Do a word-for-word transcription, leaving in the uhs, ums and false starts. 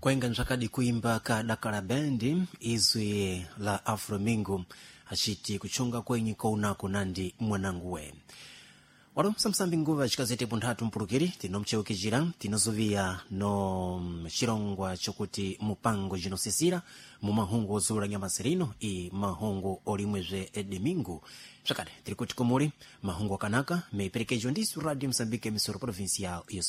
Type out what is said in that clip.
kwenga nzakadi kuimba ka Dakar Bendi izwi la Afromingo achiti kuchunga kwenye kounako nandi mwananguwe. Waro samsambi nguva chikazete punthatu mpulukiri tinomcheukijira tinozuvia no chirongwa chokuti mupango jinosisira mu mahungu ozula nyamasirino i mahungu olimwezwe domingo chakade tiri kuti kumuli mahungu kanaka meiperekejo ndisu Radio Msambike emisoro provincial